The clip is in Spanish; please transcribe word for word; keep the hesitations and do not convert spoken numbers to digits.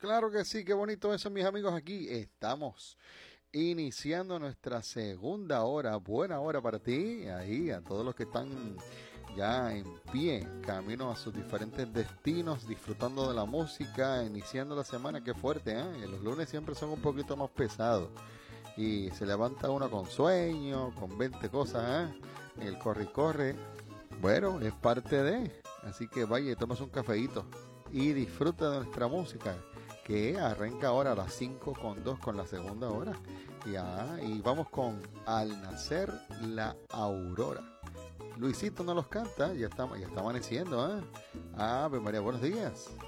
Claro que sí, qué bonito eso, mis amigos. Aquí estamos iniciando nuestra segunda hora. Buena hora para ti, ahí, a todos los que están ya en pie, camino a sus diferentes destinos, disfrutando de la música, iniciando la semana. Qué fuerte, ¿eh? Los lunes siempre son un poquito más pesados y se levanta uno con sueño, con veinte cosas, ¿eh? El corre y corre. Bueno, es parte de. Así que vaya y tomas un cafeíto y disfruta de nuestra música, que arranca ahora a las cinco con dos con la segunda hora. Y, ah, y vamos con Al nacer la aurora. Luisito no los canta, ya está, ya está amaneciendo, ¿eh? Ave María, buenos días.